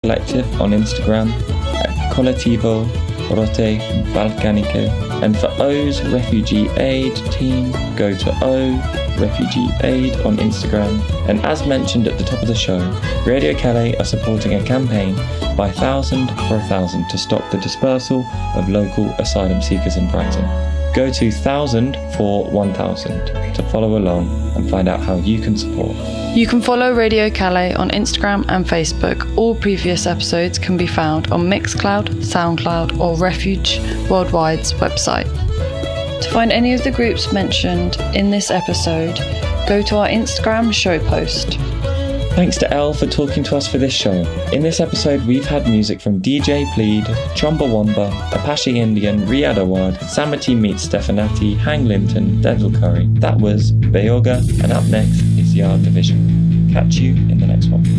Collective on Instagram, at Collettivo Rotte Balcaniche, and for O's Refugee Aid team, go to O Refugee Aid on Instagram. And as mentioned at the top of the show, Radio Calais are supporting a campaign by 1,000 for 1,000 to stop the dispersal of local asylum seekers in Brighton. Go to 1,000 for 1,000 to follow along and find out how you can support. You can follow Radio Calais on Instagram and Facebook. All previous episodes can be found on Mixcloud, SoundCloud or Refuge Worldwide's website. To find any of the groups mentioned in this episode, go to our Instagram show post. Thanks to Elle for talking to us for this show. In this episode, we've had music from DJ Plead, Chumbawamba, Apache Indian, Riyad Awad, Samati Meets Stefanati, Hang Linton, Devil Curry. That was Beoga, and up next is Yard Division. Catch you in the next one.